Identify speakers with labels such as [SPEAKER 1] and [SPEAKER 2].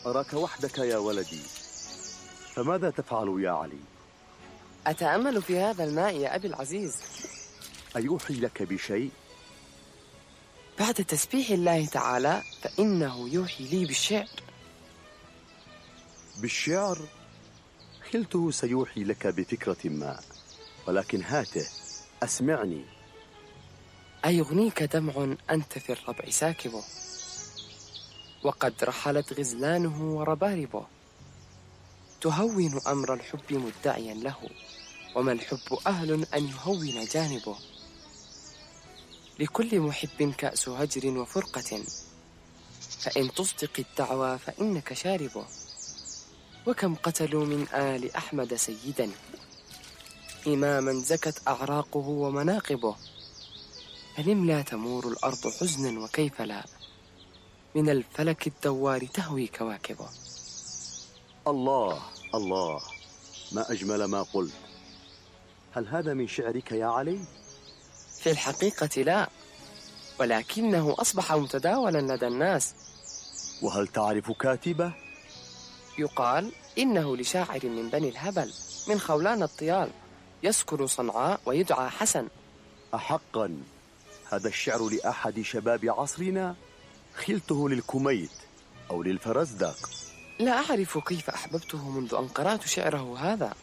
[SPEAKER 1] أراك وحدك يا ولدي، فماذا تفعل يا علي؟
[SPEAKER 2] أتأمل في هذا الماء يا أبي العزيز.
[SPEAKER 1] أيوحي لك بشيء؟
[SPEAKER 2] بعد تسبيح الله تعالى فإنه يوحي لي بالشعر.
[SPEAKER 1] بالشعر؟ خلته سيوحي لك بفكرة ما، ولكن هاته أسمعني.
[SPEAKER 2] أيغنيك دمع أنت في الربع ساكبه، وقد رحلت غزلانه ورباربه، تهون أمر الحب مدعيا له، وما الحب أهل أن يهون جانبه. لكل محب كأس هجر وفرقة، فإن تصدق الدعوى فإنك شاربه. وكم قتلوا من آل أحمد سيدا، إماما زكت أعراقه ومناقبه. فلم لا تمور الأرض حزنا وكيف لا، من الفلك الدوار تهوي كواكبه.
[SPEAKER 1] الله الله، ما أجمل ما قلت. هل هذا من شعرك يا علي؟
[SPEAKER 2] في الحقيقة لا، ولكنه أصبح متداولا لدى الناس.
[SPEAKER 1] وهل تعرف كاتبه؟
[SPEAKER 2] يقال إنه لشاعر من بني الهبل من خولان الطيال، يسكن صنعاء ويدعى حسن.
[SPEAKER 1] أحقا هذا الشعر لأحد شباب عصرنا؟ خلته للكميت أو للفرزدق.
[SPEAKER 2] لا أعرف كيف أحببته منذ أن قرأت شعره هذا.